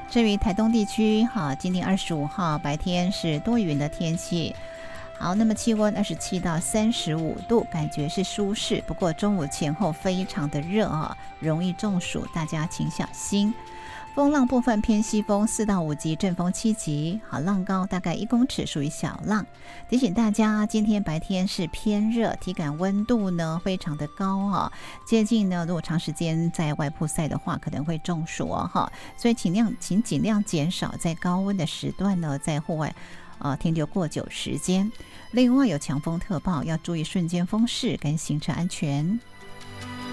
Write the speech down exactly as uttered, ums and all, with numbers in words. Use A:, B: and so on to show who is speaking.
A: 至于台东地区，好，今天二十五号白天是多云的天气。好，那么气温二十七到三十五度，感觉是舒适。不过中午前后非常的热啊，容易中暑，大家请小心。风浪部分偏西风四到五级，阵风七级，好，浪高大概一公尺，属于小浪。提醒大家，今天白天是偏热，体感温度呢非常的高啊，接近呢，如果长时间在外曝晒的话，可能会中暑哦哈。所以请量请尽量减少在高温的时段呢，在户外呃停留过久时间。另外有强风特报，要注意瞬间风势跟行车安全。